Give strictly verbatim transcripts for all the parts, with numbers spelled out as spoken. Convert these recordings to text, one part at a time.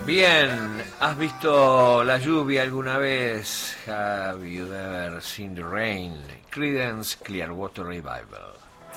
Bien, ¿has visto la lluvia alguna vez? Have you ever seen the rain? Creedence Clearwater Revival.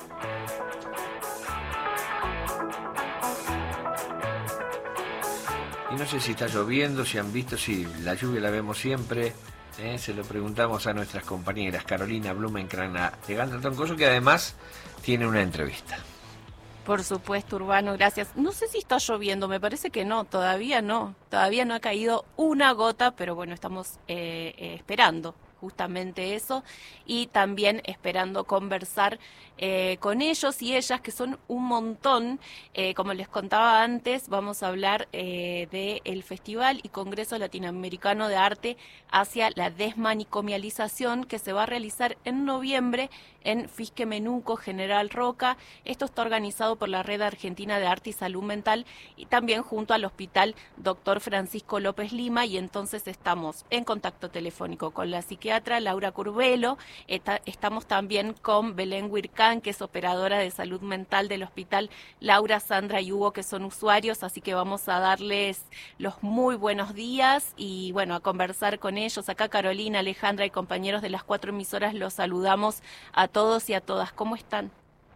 Y no sé si está lloviendo, si han visto, si la lluvia la vemos siempre. ¿eh? Se lo preguntamos a nuestras compañeras Carolina Blumenkran de Ganta Troncoso, que además tiene una entrevista. Por supuesto, Urbano, gracias. No sé si está lloviendo, me parece que no, todavía no. Todavía no ha caído una gota, pero bueno, estamos eh, eh, esperando justamente eso y también esperando conversar eh, con ellos y ellas, que son un montón. Eh, como les contaba antes, vamos a hablar eh, del Festival y Congreso Latinoamericano de Arte hacia la Desmanicomialización, que se va a realizar en noviembre en Fisquemenuco, General Roca. Esto está organizado por la Red Argentina de Arte y Salud Mental y también junto al Hospital Doctor Francisco López Lima, y entonces estamos en contacto telefónico con la psiquiatra Laura Curvelo. Está, estamos también con Belén Huircán, que es operadora de salud mental del hospital, Laura, Sandra y Hugo, que son usuarios, así que vamos a darles los muy buenos días y bueno, a conversar con ellos. Acá Carolina, Alejandra y compañeros de las cuatro emisoras los saludamos a todos y a todas. ¿Cómo están?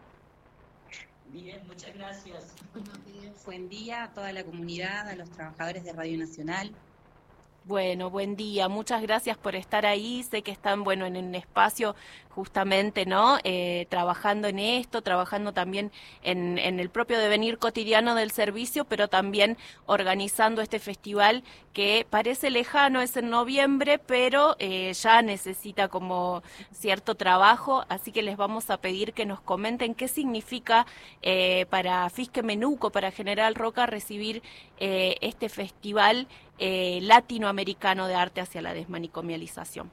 Bien, muchas gracias. Buenos días. Buen día a toda la comunidad, a los trabajadores de Radio Nacional. Bueno, buen día, muchas gracias por estar ahí. Sé que están, bueno, en un espacio justamente, ¿no? Eh, trabajando en esto, trabajando también en, en el propio devenir cotidiano del servicio, pero también organizando este festival que parece lejano, es en noviembre, pero eh, ya necesita como cierto trabajo, así que les vamos a pedir que nos comenten qué significa eh, para Fisquemenuco, para General Roca, recibir eh, este festival eh, latinoamericano de arte hacia la desmanicomialización.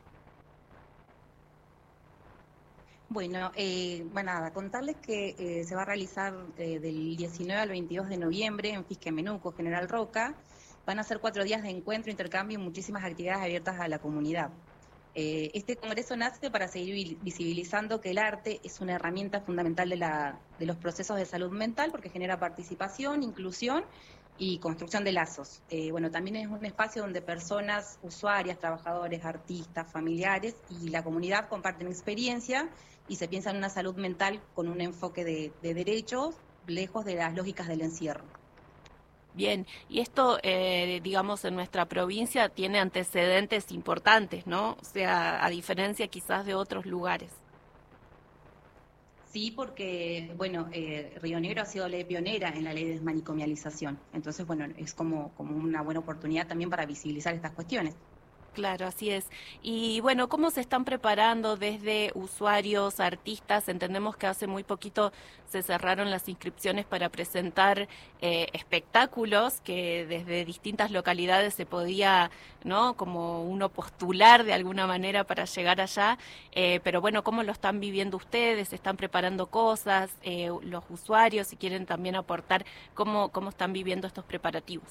Bueno, eh, bueno, nada, contarles que eh, se va a realizar eh, del diecinueve al veintidós de noviembre en Fisquemenuco, General Roca. Van a ser cuatro días de encuentro, intercambio y muchísimas actividades abiertas a la comunidad. Eh, este congreso nace para seguir visibilizando que el arte es una herramienta fundamental de, la, de los procesos de salud mental, porque genera participación, inclusión y construcción de lazos. Eh, bueno, también es un espacio donde personas, usuarias, trabajadores, artistas, familiares y la comunidad comparten experiencia y se piensa en una salud mental con un enfoque de, de derechos, lejos de las lógicas del encierro. Bien, y esto, eh, digamos, en nuestra provincia tiene antecedentes importantes, ¿no? O sea, a diferencia quizás de otros lugares. Sí, porque, bueno, eh, Río Negro ha sido ley pionera en la ley de desmanicomialización. Entonces, bueno, es como, como una buena oportunidad también para visibilizar estas cuestiones. Claro, así es. Y bueno, ¿cómo se están preparando desde usuarios, artistas? Entendemos que hace muy poquito se cerraron las inscripciones para presentar eh, espectáculos que desde distintas localidades se podía, ¿no? Como uno postular de alguna manera para llegar allá. Eh, pero bueno, ¿cómo lo están viviendo ustedes? ¿Están preparando cosas? Eh, los usuarios, si quieren también aportar, ¿cómo, cómo están viviendo estos preparativos?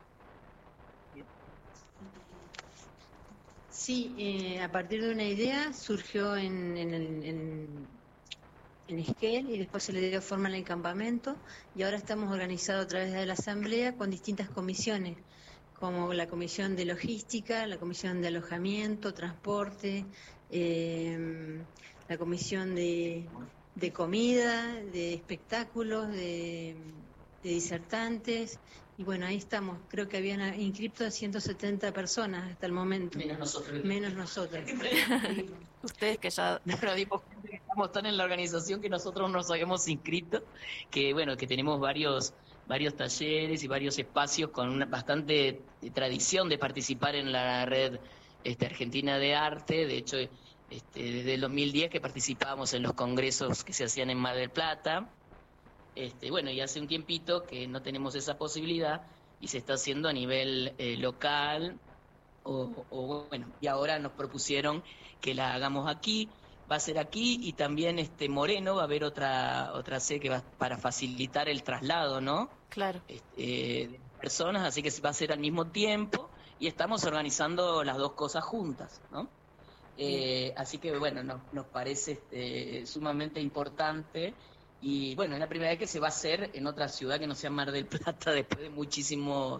Sí, eh, a partir de una idea surgió en, en, en, en Esquel y después se le dio forma en el campamento y ahora estamos organizados a través de la asamblea con distintas comisiones, como la comisión de logística, la comisión de alojamiento, transporte, eh, la comisión de, de comida, de espectáculos, de, de disertantes. Y bueno, ahí estamos. Creo que habían inscrito a ciento setenta personas hasta el momento. Menos nosotros. Menos nosotros. Ustedes que ya... Bueno, digo, estamos tan en la organización que nosotros nos habíamos inscrito, que bueno, que tenemos varios varios talleres y varios espacios con una bastante tradición de participar en la red este, argentina de arte. De hecho, este, desde el dos mil diez que participábamos en los congresos que se hacían en Mar del Plata. Este, bueno, y hace un tiempito que no tenemos esa posibilidad y se está haciendo a nivel eh, local, o, o bueno, y ahora nos propusieron que la hagamos aquí, va a ser aquí, y también este Moreno va a haber otra otra sede que va para facilitar el traslado, ¿no? Claro. Este, de personas, así que va a ser al mismo tiempo, y estamos organizando las dos cosas juntas, ¿no? Eh, así que bueno, nos, nos parece este, sumamente importante. Y bueno, es la primera vez que se va a hacer en otra ciudad que no sea Mar del Plata después de muchísimos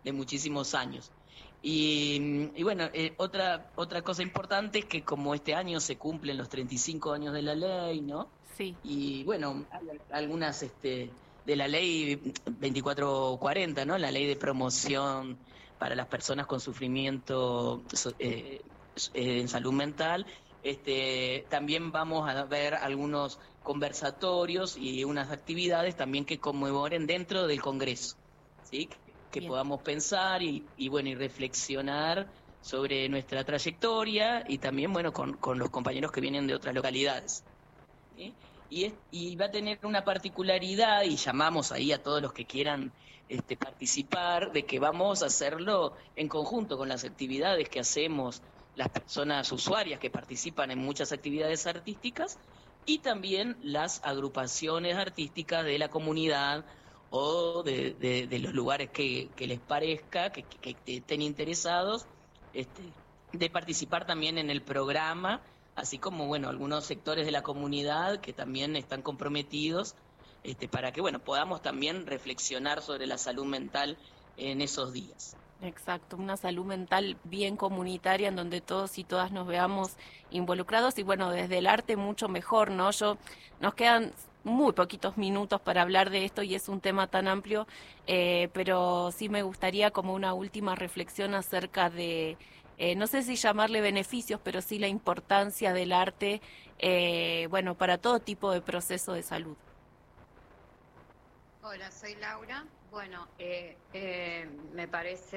de muchísimos años. Y, y bueno, eh, otra otra cosa importante es que como este año se cumplen los treinta y cinco años de la ley, ¿no? Sí. Y bueno, hay algunas este, de la ley veinticuatro cuarenta, ¿no? La ley de promoción para las personas con sufrimiento eh, en salud mental. Este, también vamos a ver algunos conversatorios y unas actividades también que conmemoren dentro del Congreso, ¿sí? Que Bien. podamos pensar y, y bueno y reflexionar sobre nuestra trayectoria y también bueno con, con los compañeros que vienen de otras localidades, ¿sí? Y, es, y va a tener una particularidad y llamamos ahí a todos los que quieran este, participar de que vamos a hacerlo en conjunto con las actividades que hacemos las personas usuarias que participan en muchas actividades artísticas y también las agrupaciones artísticas de la comunidad o de, de, de los lugares que, que les parezca, que, que, que estén interesados, este, de participar también en el programa, así como, bueno, algunos sectores de la comunidad que también están comprometidos, este, para que, bueno, podamos también reflexionar sobre la salud mental en esos días. Exacto, una salud mental bien comunitaria en donde todos y todas nos veamos involucrados y bueno, desde el arte mucho mejor, ¿no? Yo, nos quedan muy poquitos minutos para hablar de esto y es un tema tan amplio, eh, pero sí me gustaría como una última reflexión acerca de, eh, no sé si llamarle beneficios, pero sí la importancia del arte, eh, bueno, para todo tipo de proceso de salud. Hola, soy Laura. Bueno, eh, eh, me parece